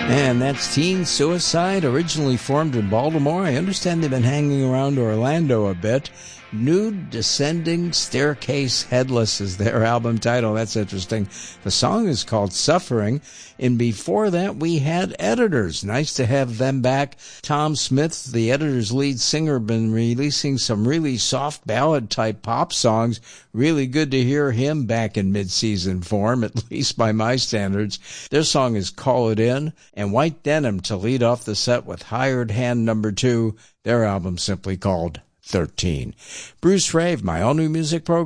And that's Teen Suicide, originally formed in Baltimore. I understand they've been hanging around Orlando a bit. Nude Descending Staircase Headless is their album title. That's interesting. The song is called Suffering. And before that, we had Editors. Nice to have them back. Tom Smith, the Editors' lead singer, been releasing some really soft ballad-type pop songs. Really good to hear him back in mid-season form, at least by my standards. Their song is Call It In, and White Denim to lead off the set with Hired Hand No. 2, their album simply called 13. Bruce Rave, my all-new music program.